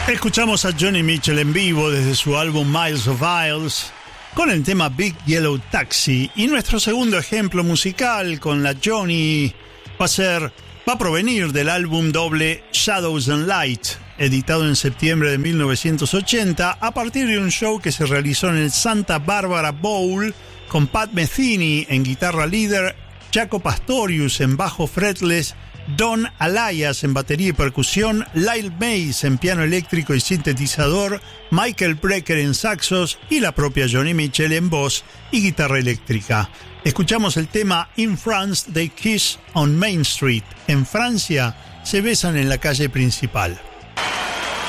Escuchamos a Joni Mitchell en vivo desde su álbum Miles of Isles con el tema Big Yellow Taxi, y nuestro segundo ejemplo musical con la Joni va a provenir del álbum doble Shadows and Light, editado en septiembre de 1980 a partir de un show que se realizó en el Santa Barbara Bowl con Pat Metheny en guitarra líder, Jaco Pastorius en bajo fretless, Don Alias en batería y percusión, Lyle Mays en piano eléctrico y sintetizador, Michael Brecker en saxos y la propia Joni Mitchell en voz y guitarra eléctrica. Escuchamos el tema In France They Kiss on Main Street. En Francia se besan en la calle principal.